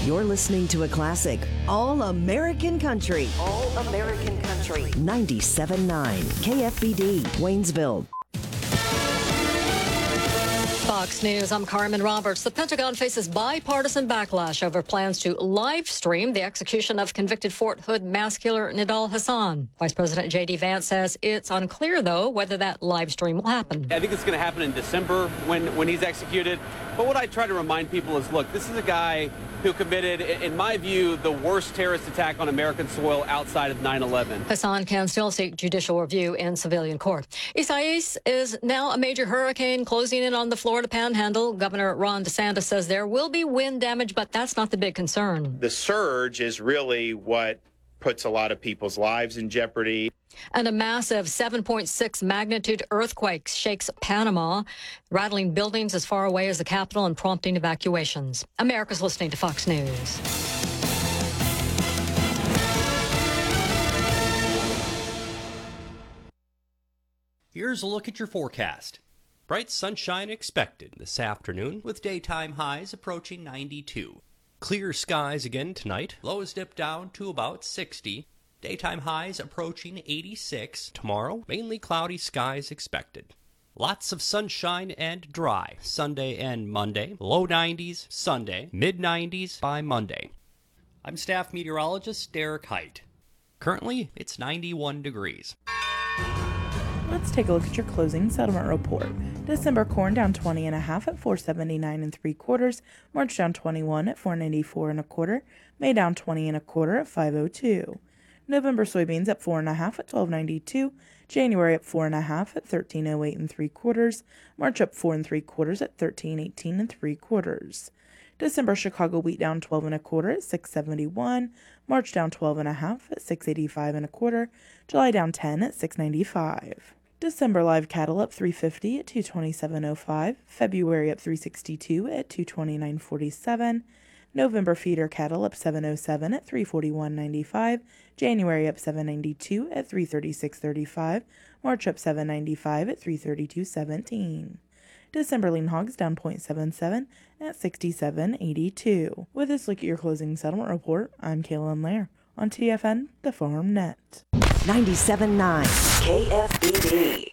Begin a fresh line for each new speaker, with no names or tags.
You're listening to a classic, All American Country. All American Country. 97.9 KFBD, Waynesville.
Fox News, I'm Carmen Roberts. The Pentagon faces bipartisan backlash over plans to live stream the execution of convicted Fort Hood mass killer Nidal Hasan. Vice President J.D. Vance says it's unclear, though, whether that live stream will happen.
I think it's going to happen in December when he's executed. But what I try to remind people is, look, this is a guy who committed, in my view, the worst terrorist attack on American soil outside of 9/11.
Hasan can still seek judicial review in civilian court. Isaias is now a major hurricane closing in on the Florida Panhandle. Governor Ron DeSantis says there will be wind damage, but that's not the big concern.
The surge is really what puts a lot of people's lives in jeopardy.
And a massive 7.6 magnitude earthquake shakes Panama, rattling buildings as far away as the capital and prompting evacuations. America's listening to Fox News.
Here's a look at your forecast. Bright sunshine expected this afternoon with daytime highs approaching 92. Clear skies again tonight. Lows dip down to about 60. Daytime highs approaching 86. Tomorrow, mainly cloudy skies expected. Lots of sunshine and dry Sunday and Monday. Low 90s Sunday, mid 90s by Monday. I'm staff meteorologist Derek Height. Currently, it's 91 degrees.
Let's take a look at your closing settlement report. December corn down 20.5 at 479 3/4. March down 21 at 494 1/4. May down 20 1/4 at 502. November soybeans up 4.5 at 12.92. January up 4.5 at 13.08 3/4. March up 4 3/4 at 13.18 3/4. December Chicago wheat down 12 1/4 at 671. March down 12.5 at 685 1/4. July down 10 at 695. December live cattle up 350 at 227.05. February up 362 at 229.47. November feeder cattle up 707 at 341.95. January up 792 at 336.35. March up 795 at 332.17. December lean hogs down 0.77 at 67.82. With this look at your closing settlement report, I'm Kaylin Lair on TFN, the Farm Net.
97.9 KFBD.